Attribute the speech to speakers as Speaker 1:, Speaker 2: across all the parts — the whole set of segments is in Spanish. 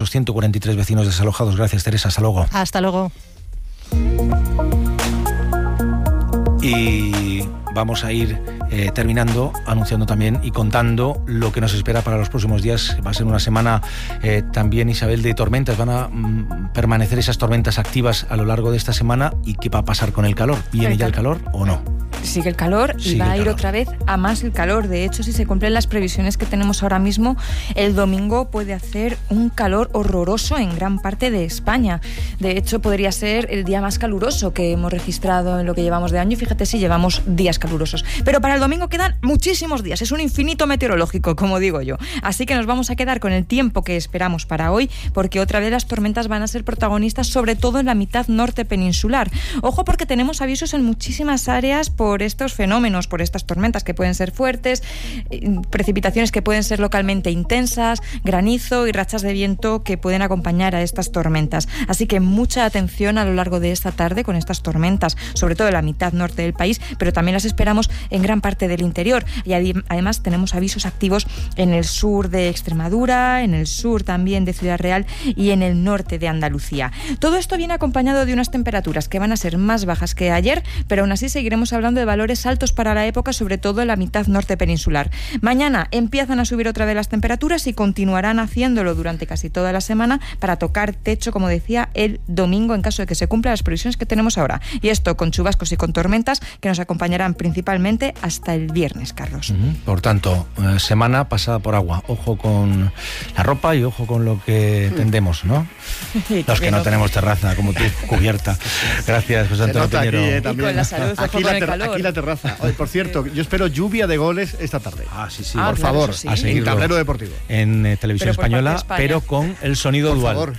Speaker 1: otros 143 vecinos desalojados. Gracias, Teresa. Hasta luego.
Speaker 2: Hasta luego.
Speaker 1: Y vamos a ir terminando, anunciando también y contando lo que nos espera para los próximos días. Va a ser una semana también, Isabel, de tormentas. Van a permanecer esas tormentas activas a lo largo de esta semana. ¿Y qué va a pasar con el calor? ¿Viene ya el calor o no?
Speaker 3: Sigue el calor y va a ir otra vez a más el calor. De hecho, si se cumplen las previsiones que tenemos ahora mismo, el domingo puede hacer un calor horroroso en gran parte de España. De hecho, podría ser el día más caluroso que hemos registrado en lo que llevamos de año. Fíjate si llevamos días calurosos. Pero para el domingo quedan muchísimos días. Es un infinito meteorológico, como digo yo. Así que nos vamos a quedar con el tiempo que esperamos para hoy, porque otra vez las tormentas van a ser protagonistas, sobre todo en la mitad norte peninsular. Ojo, porque tenemos avisos en muchísimas áreas por estos fenómenos, por estas tormentas que pueden ser fuertes, precipitaciones que pueden ser localmente intensas, granizo y rachas de viento que pueden acompañar a estas tormentas. Así que mucha atención a lo largo de esta tarde con estas tormentas, sobre todo en la mitad norte del país, pero también las esperamos en gran parte del interior. Y además tenemos avisos activos en el sur de Extremadura, en el sur también de Ciudad Real y en el norte de Andalucía. Todo esto viene acompañado de unas temperaturas que van a ser más bajas que ayer, pero aún así seguiremos hablando de valores altos para la época, sobre todo en la mitad norte peninsular. Mañana empiezan a subir otra vez las temperaturas y continuarán haciéndolo durante casi toda la semana para tocar techo, como decía, el domingo en caso de que se cumplan las previsiones que tenemos ahora. Y esto con chubascos y con tormentas que nos acompañarán principalmente hasta el viernes, Carlos.
Speaker 1: Por tanto, semana pasada por agua. Ojo con la ropa y ojo con lo que tendemos, ¿no? Los que no tenemos terraza, como tú, cubierta. Gracias, José Antonio Piñero.
Speaker 2: Y con la salud,
Speaker 4: aquí la terraza. Oye, por cierto, yo espero lluvia de goles esta tarde.
Speaker 1: Sí.
Speaker 4: Por favor,
Speaker 1: a seguirlo.
Speaker 4: En Tablero Deportivo.
Speaker 1: En Televisión Española, pero con el sonido
Speaker 4: por
Speaker 1: dual.
Speaker 4: Favor.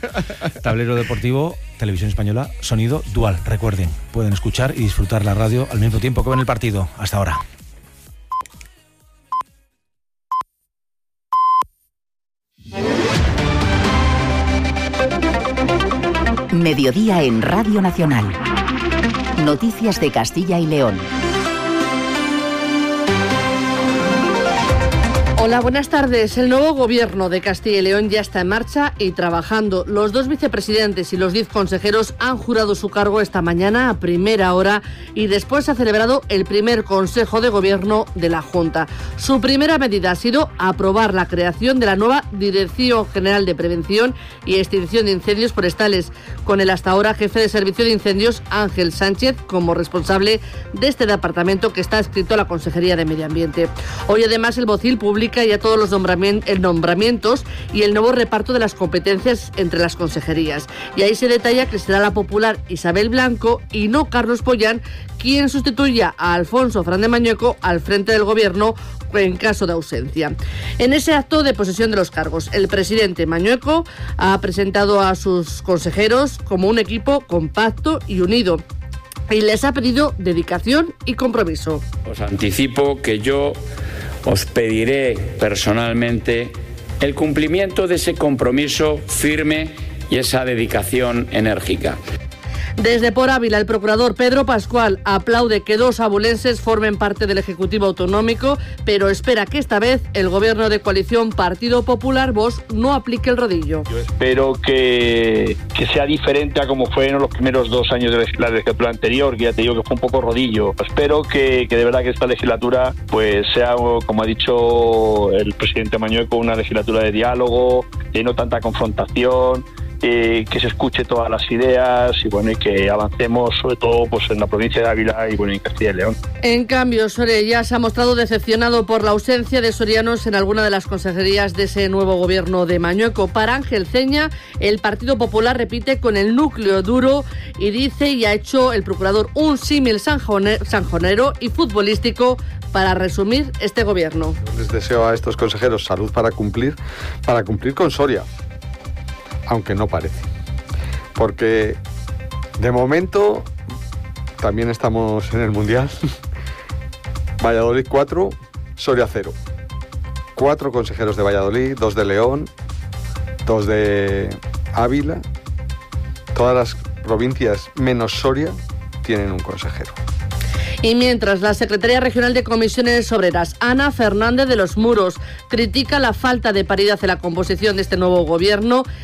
Speaker 1: Tablero Deportivo, Televisión Española, sonido dual. Recuerden, pueden escuchar y disfrutar la radio al mismo tiempo que ven el partido. Hasta ahora.
Speaker 5: Mediodía en Radio Nacional. Noticias de Castilla y León.
Speaker 6: Hola, buenas tardes. El nuevo gobierno de Castilla y León ya está en marcha y trabajando. Los 2 vicepresidentes y los 10 consejeros han jurado su cargo esta mañana a primera hora y después se ha celebrado el primer Consejo de Gobierno de la Junta. Su primera medida ha sido aprobar la creación de la nueva Dirección General de Prevención y Extinción de Incendios Forestales, con el hasta ahora jefe de Servicio de Incendios, Ángel Sánchez, como responsable de este departamento que está adscrito a la Consejería de Medio Ambiente. Hoy además el Bocil publica ya todos los nombramientos y el nuevo reparto de las competencias entre las consejerías. Y ahí se detalla que será la popular Isabel Blanco y no Carlos Pollán quien sustituya a Alfonso Fernández Mañueco al frente del gobierno en caso de ausencia. En ese acto de posesión de los cargos, el presidente Mañueco ha presentado a sus consejeros como un equipo compacto y unido y les ha pedido dedicación y compromiso.
Speaker 7: Os anticipo que yo os pediré personalmente el cumplimiento de ese compromiso firme y esa dedicación enérgica.
Speaker 6: Desde Por Ávila, el procurador Pedro Pascual aplaude que 2 abulenses formen parte del Ejecutivo Autonómico, pero espera que esta vez el gobierno de coalición Partido Popular-Vox no aplique el rodillo.
Speaker 8: Yo espero que sea diferente a como fue en los primeros 2 años de la legislatura anterior, que ya te digo que fue un poco rodillo. Espero que de verdad que esta legislatura pues sea, como ha dicho el presidente Mañueco, una legislatura de diálogo, de no tanta confrontación, que se escuche todas las ideas y bueno, y que avancemos sobre todo pues en la provincia de Ávila y bueno, en Castilla y León.
Speaker 6: En cambio, Soria ya se ha mostrado decepcionado por la ausencia de sorianos en alguna de las consejerías de ese nuevo gobierno de Mañueco. Para Ángel Ceña, el Partido Popular repite con el núcleo duro y dice, y ha hecho el procurador un símil sanjonero y futbolístico para resumir este gobierno.
Speaker 9: Les deseo a estos consejeros salud para cumplir con Soria. Aunque no parece, porque de momento también estamos en el Mundial. Valladolid 4, Soria 0. 4 consejeros de Valladolid, 2 de León, 2 de Ávila. Todas las provincias menos Soria tienen un consejero.
Speaker 6: Y mientras, la secretaria regional de Comisiones Obreras, Ana Fernández de los Muros, critica la falta de paridad en la composición de este nuevo gobierno